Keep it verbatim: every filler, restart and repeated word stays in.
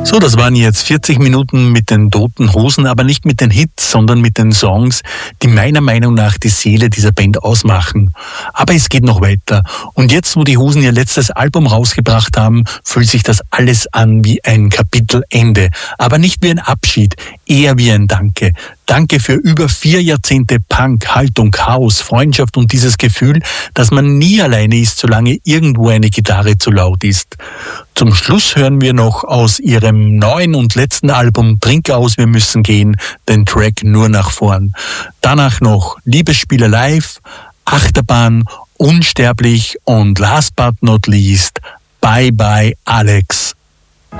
So, das waren jetzt vierzig Minuten mit den Toten Hosen, aber nicht mit den Hits, sondern mit den Songs, die meiner Meinung nach die Seele dieser Band ausmachen. Aber es geht noch weiter. Und jetzt, wo die Hosen ihr letztes Album rausgebracht haben, fühlt sich das alles an wie ein Kapitelende. Aber nicht wie ein Abschied, eher wie ein Danke. Danke für über vier Jahrzehnte Punk, Haltung, Chaos, Freundschaft und dieses Gefühl, dass man nie alleine ist, solange irgendwo eine Gitarre zu laut ist. Zum Schluss hören wir noch aus ihrem neuen und letzten Album Trink aus, wir müssen gehen, den Track Nur nach vorn. Danach noch Liebesspiele live, Achterbahn, Unsterblich und last but not least, Bye Bye Alex.